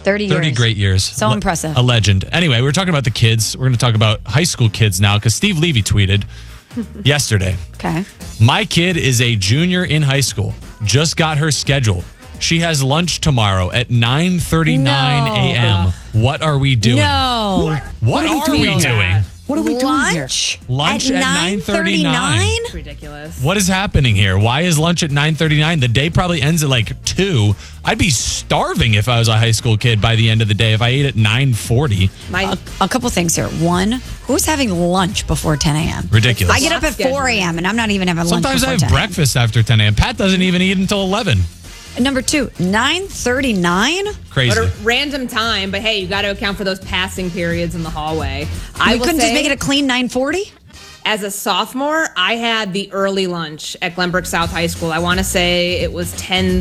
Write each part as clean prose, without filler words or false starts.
30 years. 30 great years. So impressive. A legend. Anyway, we're talking about the kids. We're going to talk about high school kids now because Steve Levy tweeted yesterday. Okay. My kid is a junior in high school. Just got her schedule. She has lunch tomorrow at 9:39 a.m. What are we doing? No. What are we doing? What are we doing here? Lunch at 9:39? It's ridiculous. What is happening here? Why is lunch at 9:39? The day probably ends at like 2. I'd be starving if I was a high school kid by the end of the day if I ate at 9:40. A couple things here. One, who's having lunch before 10 a.m.? Ridiculous. I get up at 4 a.m. and I'm not even having lunch Sometimes I before have 10 a.m. breakfast after 10 a.m. Pat doesn't even eat until 11. Number 2, 9:39? Crazy. What a random time, but hey, you got to account for those passing periods in the hallway. We couldn't just make it a clean 9:40? As a sophomore, I had the early lunch at Glenbrook South High School. I want to say it was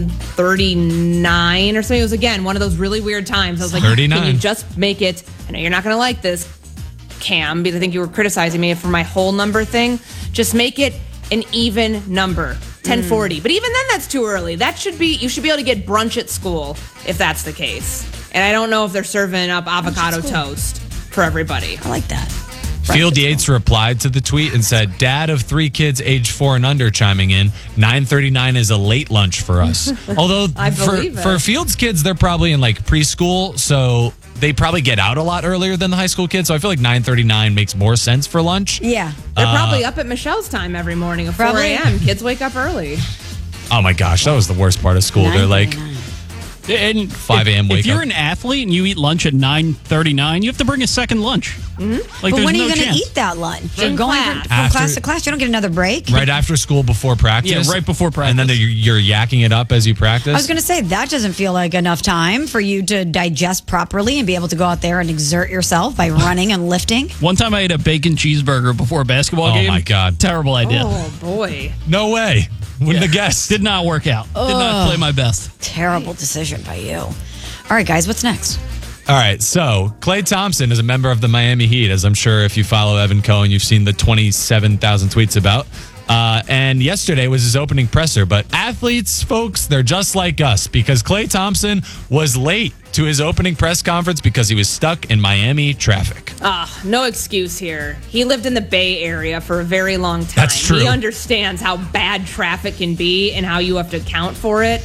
10:39 or something. It was, again, one of those really weird times. I was like, 39. Can you just make it? I know you're not going to like this, Cam, because I think you were criticizing me for my whole number thing. Just make it an even number. 10:40. But even then, that's too early. You should be able to get brunch at school if that's the case. And I don't know if they're serving up avocado toast for everybody. I like that. Field Yates replied to the tweet and said, Dad of 3 kids age 4 and under chiming in. 9:39 is a late lunch for us. Although for Field's kids, they're probably in like preschool, so they probably get out a lot earlier than the high school kids. So I feel like 9:39 makes more sense for lunch. Yeah. They're probably up at Michelle's time every morning at 4 a.m. Kids wake up early. Oh my gosh, that was the worst part of school. They're like, And 5 a.m. wake If you're up. an athlete and you eat lunch at 9:39, you have to bring a second lunch. Mm-hmm. Like, But there's when are no you going to chance. eat that lunch? You're In going class. from class to class. You don't get another break? right after school before practice. Yeah, right before practice. And then you're yakking it up as you practice. I was going to say, that doesn't feel like enough time for you to digest properly and be able to go out there and exert yourself by running and lifting. One time I ate a bacon cheeseburger before a basketball game. Oh, my God. Terrible idea. Oh, boy. No way. Wouldn't have guessed. Did not work out. Did not play my best. Terrible decision by you. All right, guys, what's next? All right, so Klay Thompson is a member of the Miami Heat, as I'm sure if you follow Evan Cohen, you've seen the 27,000 tweets about. And yesterday was his opening presser. But athletes, folks, they're just like us because Klay Thompson was late to his opening press conference because he was stuck in Miami traffic. No excuse here. He lived in the Bay Area for a very long time. That's true. He understands how bad traffic can be and how you have to account for it.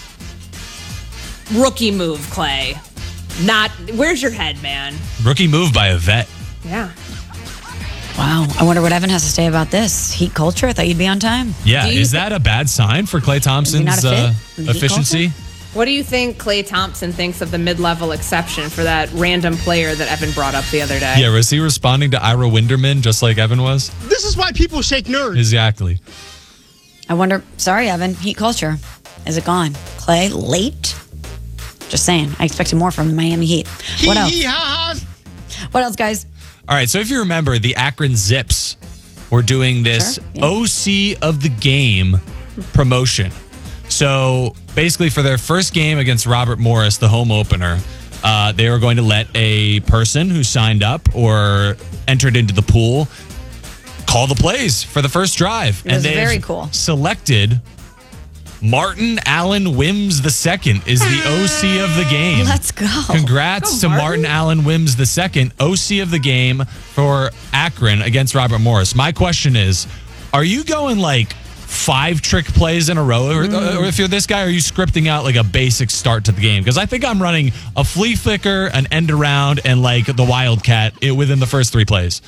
Rookie move, Klay. Where's your head, man? Rookie move by a vet. Yeah. Wow. I wonder what Evan has to say about this. Heat culture? I thought you'd be on time. Yeah, Do you is that a bad sign for Klay Thompson's not a fit in the Heat efficiency? What do you think Klay Thompson thinks of the mid-level exception for that random player that Evan brought up the other day? Yeah, was he responding to Ira Winderman just like Evan was? This is why people shake nerds. Exactly. I wonder. Sorry, Evan. Heat culture. Is it gone? Klay, late? Just saying. I expected more from the Miami Heat. What else? What else, guys? All right, so if you remember, the Akron Zips were doing this Sure, yeah. OC of the game promotion. So basically, for their first game against Robert Morris, the home opener, they were going to let a person who signed up or entered into the pool call the plays for the first drive. It was they've very cool. Selected Martin Allen Wims II is the OC of the game. Let's go. Congrats to Martin Allen Wims II, OC of the game for Akron against Robert Morris. My question is, are you going like 5 trick plays in a row? Or if you're this guy, are you scripting out like a basic start to the game? Because I think I'm running a flea flicker, an end around, and like the Wildcat within the first 3 plays.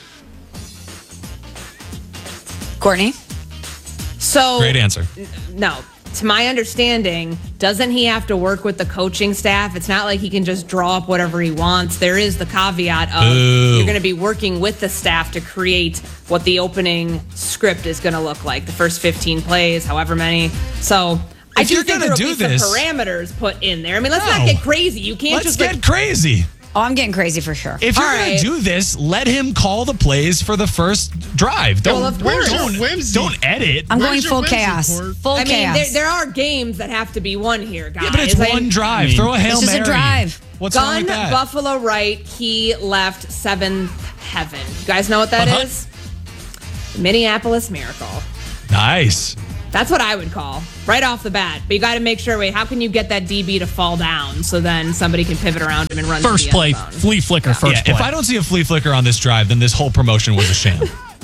Courtney? So Great answer. No. To my understanding, doesn't he have to work with the coaching staff? It's not like he can just draw up whatever he wants. There is the caveat of you're going to be working with the staff to create what the opening script is going to look like. The first 15 plays, however many. So I If do you're think gonna there will be do this- some parameters put in there. I mean, let's No. not get crazy. You can't Let's just get crazy. Oh, I'm getting crazy for sure. If you're All going right. to do this, let him call the plays for the first drive. Well, of course. Don't edit. I'm going Where's your full whimsy, chaos. Court? Full I mean, chaos. there are games that have to be won here, guys. Yeah, but it's one drive. Throw a Hail It's just a Mary. drive. What's wrong Gun with that? Buffalo right, he left 7th heaven. You guys know what that Uh-huh. is? Minneapolis Miracle. Nice. That's what I would call right off the bat. But you got to make sure, how can you get that DB to fall down so then somebody can pivot around him and run First to the play, end zone? flea flicker, first play. If I don't see a flea flicker on this drive, then this whole promotion was a sham.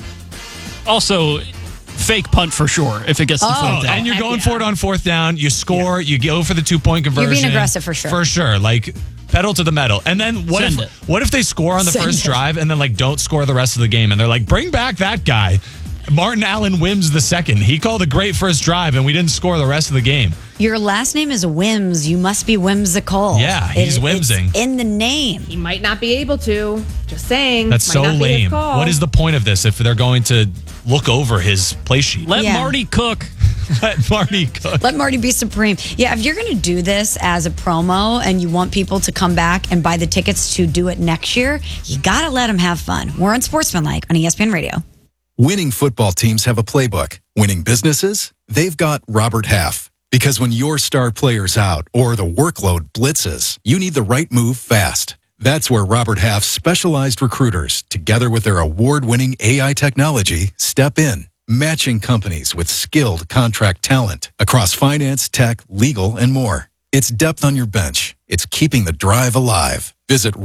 Also, fake punt for sure if it gets to fourth down. And you're going for it on fourth down. You score. You go for the 2-point conversion. You're being aggressive for sure. For sure. Like, pedal to the metal. And then what if they score on the first drive and then don't score the rest of the game? And they're like, bring back that guy. Martin Allen Wims the second. He called a great first drive and we didn't score the rest of the game. Your last name is Wims. You must be whimsical. Yeah, he's whimsing. It's in the name. He might not be able to. Just saying. That's so lame. What is the point of this if they're going to look over his play sheet? Let Marty cook. Let Marty cook. Let Marty be supreme. Yeah, if you're going to do this as a promo and you want people to come back and buy the tickets to do it next year, you got to let them have fun. We're on Sportsmanlike on ESPN Radio. Winning football teams have a playbook. Winning businesses, they've got Robert Half. Because when your star player's out or the workload blitzes, you need the right move fast. That's where Robert Half's specialized recruiters, together with their award-winning AI technology, step in, matching companies with skilled contract talent across finance, tech, legal, and more. It's depth on your bench. It's keeping the drive alive. Visit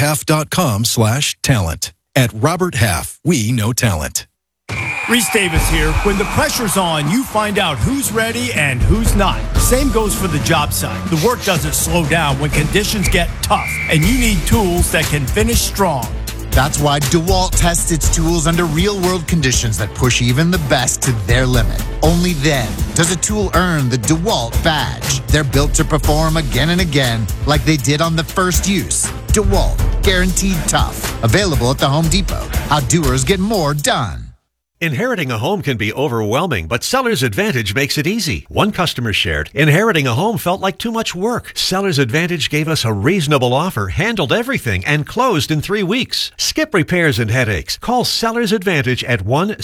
roberthalf.com/talent. At Robert Half, we know talent. Reese Davis here. When the pressure's on, you find out who's ready and who's not. Same goes for the job site. The work doesn't slow down when conditions get tough, and you need tools that can finish strong. That's why DeWalt tests its tools under real-world conditions that push even the best to their limit. Only then does a tool earn the DeWalt badge. They're built to perform again and again like they did on the first use. DeWalt, guaranteed tough. Available at the Home Depot. How doers get more done. Inheriting a home can be overwhelming, but Seller's Advantage makes it easy. One customer shared, inheriting a home felt like too much work. Seller's Advantage gave us a reasonable offer, handled everything, and closed in 3 weeks. Skip repairs and headaches. Call Seller's Advantage at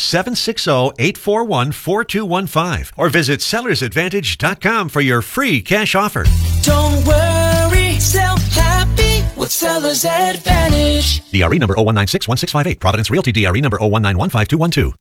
1-760-841-4215 or visit sellersadvantage.com for your free cash offer. Don't worry, sell happy with Seller's Advantage. DRE number 01961658. Providence Realty DRE number 019152212.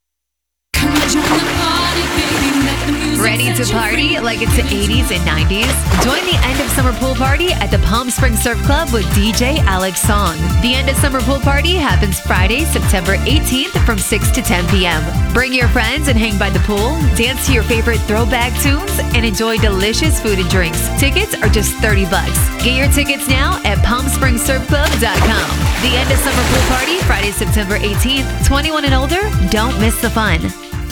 Ready to party like it's the 80s and 90s? Join the end of summer pool party at the Palm Springs Surf Club with DJ Alex Song. The end of summer pool party happens Friday, September 18th from 6 to 10 p.m. Bring your friends and hang by the pool, dance to your favorite throwback tunes, and enjoy delicious food and drinks. Tickets are just $30. Get your tickets now at PalmSpringsSurfClub.com. The end of summer pool party, Friday, September 18th. 21 and older, don't miss the fun.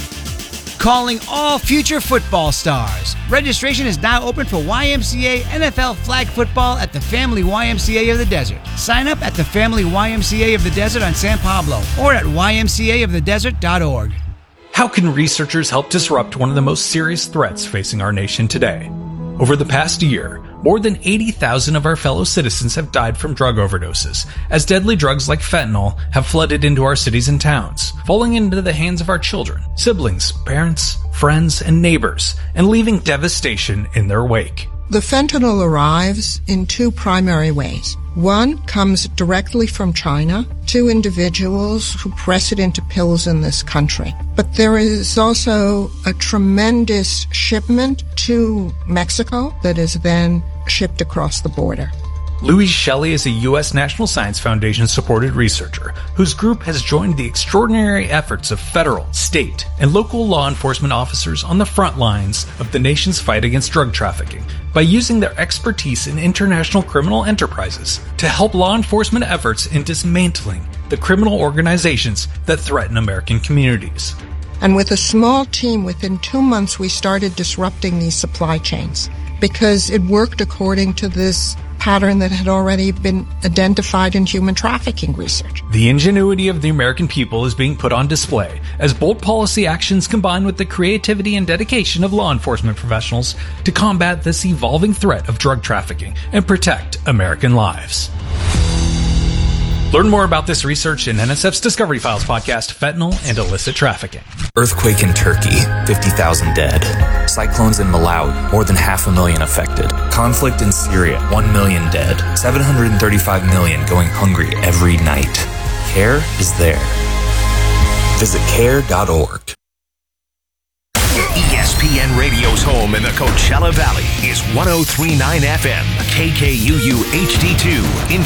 Calling all future football stars. Registration is now open for YMCA NFL flag football at the Family YMCA of the Desert. Sign up at the Family YMCA of the Desert on San Pablo or at ymcaofthedesert.org. How can researchers help disrupt one of the most serious threats facing our nation today? Over the past year, more than 80,000 of our fellow citizens have died from drug overdoses, as deadly drugs like fentanyl have flooded into our cities and towns, falling into the hands of our children, siblings, parents, friends, and neighbors, and leaving devastation in their wake. The fentanyl arrives in two primary ways. One comes directly from China to individuals who press it into pills in this country. But there is also a tremendous shipment to Mexico that is then shipped across the border. Louise Shelley is a U.S. National Science Foundation-supported researcher whose group has joined the extraordinary efforts of federal, state, and local law enforcement officers on the front lines of the nation's fight against drug trafficking by using their expertise in international criminal enterprises to help law enforcement efforts in dismantling the criminal organizations that threaten American communities. And with a small team, within 2 months, we started disrupting these supply chains because it worked according to this pattern that had already been identified in human trafficking research. The ingenuity of the American people is being put on display as bold policy actions combine with the creativity and dedication of law enforcement professionals to combat this evolving threat of drug trafficking and protect American lives. Learn more about this research in NSF's Discovery Files podcast, Fentanyl and Illicit Trafficking. Earthquake in Turkey, 50,000 dead. Cyclones in Malawi, more than 500,000 affected. Conflict in Syria, 1 million dead. 735 million going hungry every night. CARE is there. Visit care.org. ESPN ESPN Radio's home in the Coachella Valley is 103.9 FM, KKUU HD2,